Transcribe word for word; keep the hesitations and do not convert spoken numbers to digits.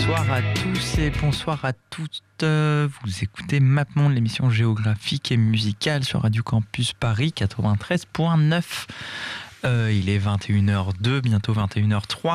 Bonsoir à tous et bonsoir à toutes. Vous écoutez MapMonde, l'émission géographique et musicale sur Radio Campus Paris quatre-vingt-treize point neuf. Euh, il est vingt et une heures deux, bientôt vingt et une heures trois.